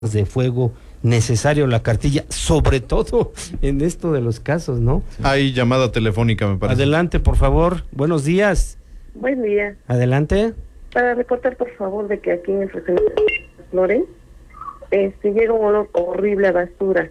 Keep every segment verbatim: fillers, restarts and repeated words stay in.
de fuego necesario la cartilla, sobre todo en esto de los casos, ¿no? Hay llamada telefónica, me parece. Adelante, por favor. Buenos días. Buen día. Adelante. Para reportar, por favor, de que aquí en el fraccionamiento de Flores este, llega un olor horrible a basura.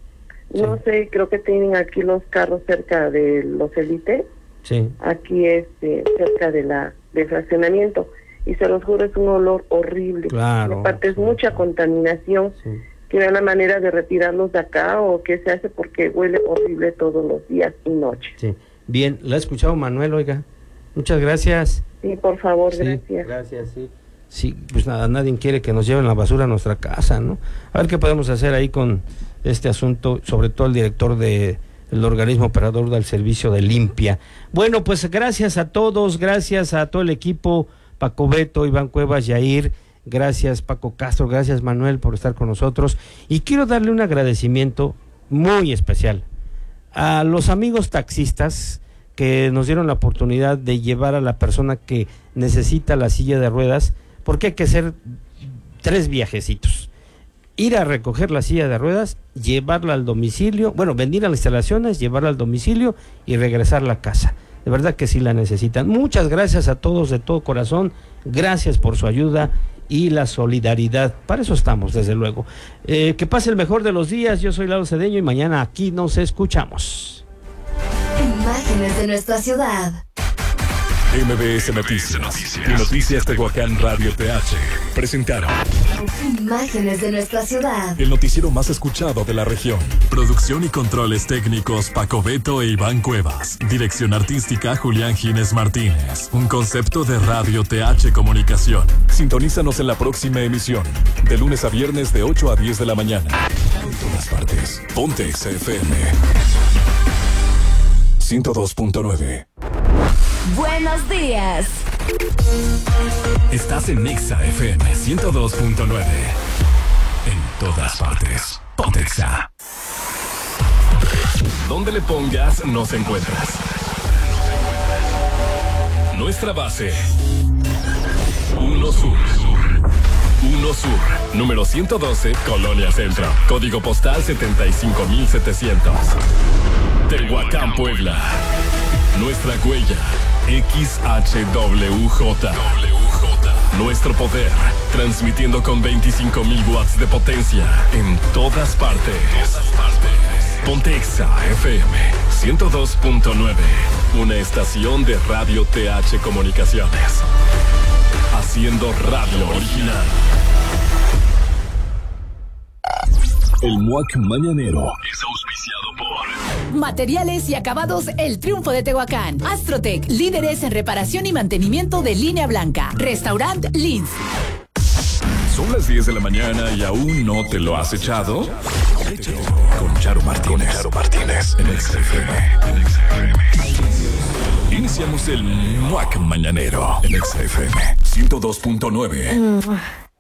No sí. sé, creo que tienen aquí los carros cerca de los Elite. Sí. Aquí este, cerca de la del fraccionamiento. Y se los juro, es un olor horrible. Claro. Aparte es mucha contaminación. Sí. Que vean la manera de retirarlos de acá o qué se hace, porque huele horrible todos los días y noches. Sí. Bien, la ha escuchado Manuel, oiga. Muchas gracias. Sí, por favor, Sí, gracias. Gracias, sí. Sí, pues nada, nadie quiere que nos lleven la basura a nuestra casa, ¿no? A ver qué podemos hacer ahí con este asunto, sobre todo el director de el organismo operador del servicio de limpia. Bueno, pues gracias a todos, gracias a todo el equipo, Paco Beto, Iván Cuevas, Yair, gracias Paco Castro, gracias Manuel por estar con nosotros. Y quiero darle un agradecimiento muy especial a los amigos taxistas que nos dieron la oportunidad de llevar a la persona que necesita la silla de ruedas, porque hay que hacer tres viajecitos. Ir a recoger la silla de ruedas, llevarla al domicilio, bueno, venir a las instalaciones, llevarla al domicilio y regresar a la casa. De verdad que sí la necesitan. Muchas gracias a todos de todo corazón, gracias por su ayuda y la solidaridad. Para eso estamos, desde luego. Eh, que pase el mejor de los días. Yo soy Lalo Cedeño y mañana aquí nos escuchamos. Imágenes de nuestra ciudad. M B S Noticias y Noticias Tehuacán Radio T H presentaron Imágenes de nuestra ciudad. El noticiero más escuchado de la región. Producción y controles técnicos Paco Beto e Iván Cuevas. Dirección artística Julián Gines Martínez. Un concepto de Radio T H Comunicación. Sintonízanos en la próxima emisión. De lunes a viernes de ocho a diez de la mañana. En todas partes. Ponte X F M ciento dos punto nueve. Buenos días. Estás en Exa F M ciento dos punto nueve. En todas partes. Ponte Exa. Donde le pongas, nos encuentras. Nuestra base. Uno Sur. Uno Sur. Número ciento doce, Colonia Centro. Código postal setenta y cinco mil setecientos. Tehuacán, Puebla. Nuestra huella. X H W J. Nuestro poder, transmitiendo con veinticinco mil watts de potencia en todas partes. Ponte Exa F M ciento dos punto nueve, una estación de Radio T H Comunicaciones, haciendo radio original. El M U A C Mañanero es auspiciado por Materiales y Acabados El Triunfo de Tehuacán. Astrotec, líderes en reparación y mantenimiento de línea blanca. Restaurant Lins. Son las diez de la mañana y aún no te lo has echado. Hecho con Charo Martínez. Charo Martínez en X F M. Iniciamos el M U A C Mañanero en X F M ciento dos punto nueve.